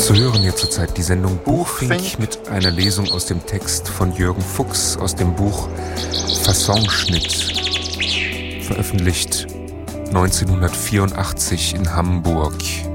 Zu hören hier zurzeit die Sendung Buchfink mit einer Lesung aus dem Text von Jürgen Fuchs aus dem Buch Fassonschnitt, veröffentlicht 1984 in Hamburg.